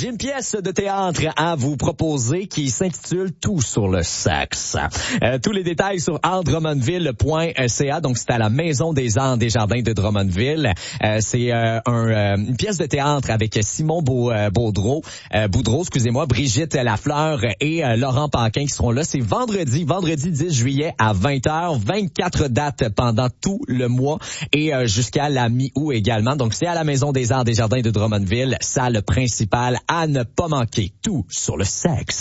J'ai une pièce de théâtre à vous proposer qui s'intitule Tout sur le sexe. Tous les détails sur artdrummondville.ca. Donc, c'est à la Maison des Arts des Jardins de Drummondville. C'est une pièce de théâtre avec Simon Boudreau, Brigitte Lafleur et Laurent Paquin qui seront là. C'est vendredi 10 juillet à 20h. 24 dates pendant tout le mois et jusqu'à la mi-août également. Donc, c'est à la Maison des Arts des Jardins de Drummondville, salle principale à ne pas manquer. Tout sur le sexe.